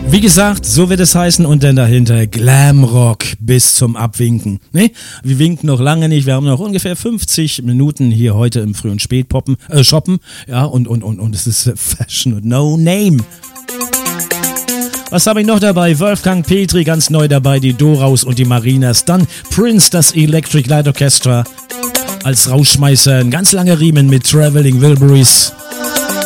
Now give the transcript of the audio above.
Wie gesagt, so wird es heißen und dann dahinter Glamrock bis zum Abwinken. Ne? Wir winken noch lange nicht, wir haben noch ungefähr 50 Minuten hier heute im Früh- und Shoppen. Ja, und es ist Fashion und No Name. Was habe ich noch dabei? Wolfgang Petri, ganz neu dabei, die Doraus und die Marinas. Dann Prince, das Electric Light Orchestra als Rausschmeißer. Ein ganz langer Riemen mit Traveling Wilburys.